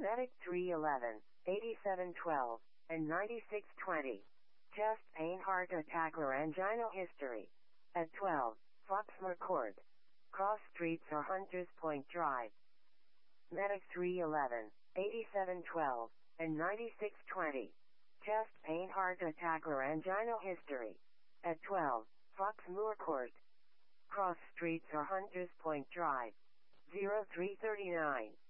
Medic 311, 8712, and 9620. Chest pain, heart attack or angina history. At 12, Foxmoor Court. Cross Streets or Hunters Point Drive. Medic 311, 8712, and 9620. Chest pain, heart attack or angina history. At 12, Foxmoor Court. Cross Streets or Hunters Point Drive. 0339.